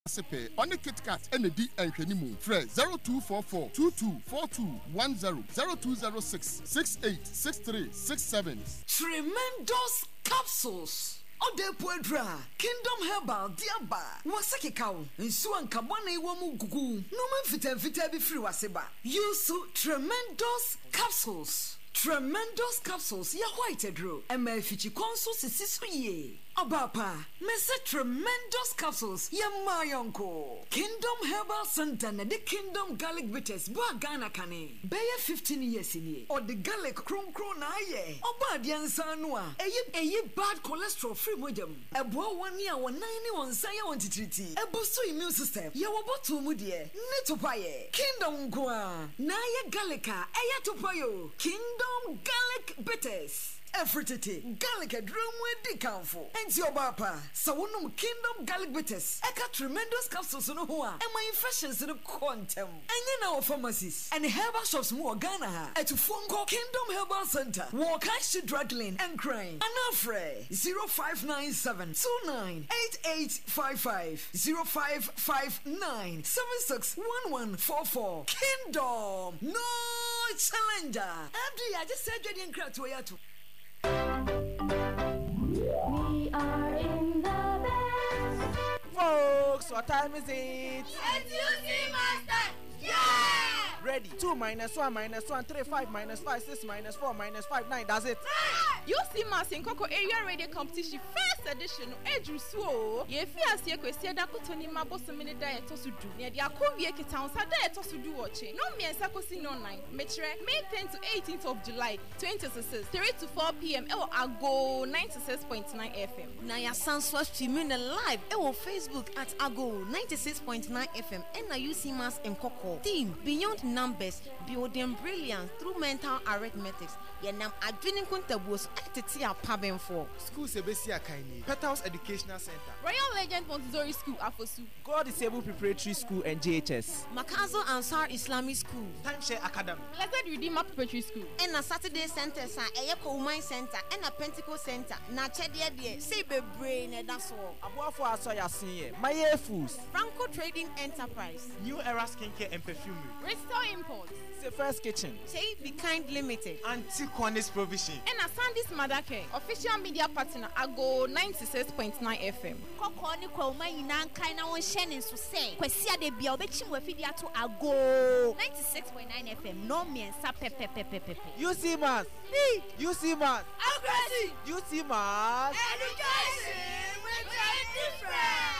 Sepe on the KitKat ND and Kenimu. Fred 0244 224210 0206 686367. Tremendous capsules. Ode Puedra, Kingdom Herbal, Diaba, Wasaki Cow, and Suan Kabane Wamu Gugu, no man fita be free waseba. Use tremendous capsules. Tremendous capsules, ya white drew, and my fichi consul sisisuye. Abapa, Mr. Tremendous capsules, ya my uncle. Kingdom Herbal Center, the Kingdom Garlic Bitters, Bagana Kane. Bayer 15 years in ye, or the garlic cron na ye. Obadian Sanua, a ye bad cholesterol free medium. A boy 1 year, 191 say I want to treat. A boost to immune system, ya wabotu mudie, netopaye. Kingdom Gua, na ye Gallica, ayatopayo. Kingdom Garlic Bitters. Efritete, garlic a drum with the council. And your papa, Sawunum Kingdom Garlic Bitters. Eka tremendous capsules no hoa, and my infections in a quantum. And you know pharmacies and herbal shops more Ghana. At a phone call Kingdom Herbal Center. Walk Ashi Drugline and Crane. Anafre 0597 298855 0559 761144. Kingdom no challenger. Abdi, I just said you didn't crack to a We are in the best. Folks, what time is it? It's UC Master! Yeah! Ready. 2 minus 1 minus 1, 3, 5 minus 5, 6 minus 4 minus 5, 9. That's it. UC Master in Coco Area Radio Competition first edition. Edru so. Ye fi asie kwesi da kotoni maboso mini da eto su du. Ne dia ko wie kitan sa da eto su du oche. No me ensa kosi no 9. Metre May 10th to 18th of July 2026. 3 to 4 p.m. Ewo Ago 96.9 FM. Na ya Sanswa streaming live ewo Facebook at Ago 96.9 FM and na UC Mass in Coco. Team Beyond Numbers, building brilliance through mental arithmetics. Yenam adwinin kuntabos atete apaben for. School Sebesia Kaini, Petals Educational Center, Royal Legend Montessori School Afosu, God Disabled Preparatory School and JHS, Makazo Ansar Islamic School, Timeshare Academy, Blessed Redeemer Preparatory School, and a Saturday Center sa Eyeko Women Center and a Pentecost Center. Na chedie die say be brain and that's all. Abuafo Asoya Sinye, Maye Foods, Franco Trading Enterprise, New Era Skincare and Perfumery, Restore Imports, First Kitchen, Say Be Kind Limited, Anti-Cornish Provision, and a Sandys Madake, official media partner Ago 96.9 FM. Koko ni kwa ina kaina won shene so say. Kwesi ade bia obechi mu afidia to Ago 96.9 FM. No me nsa pepe. UC Mass, UC Mass, Aggressive UC Mass. education with a difference.